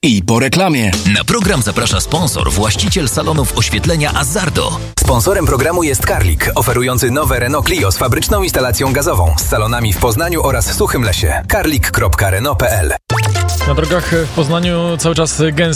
I po reklamie. Na program zaprasza sponsor, właściciel salonów oświetlenia Azzardo. Sponsorem programu jest Karlik, oferujący nowe Renault Clio z fabryczną instalacją gazową, z salonami w Poznaniu oraz Suchym Lesie. karlik.renault.pl. Na drogach w Poznaniu cały czas gęsto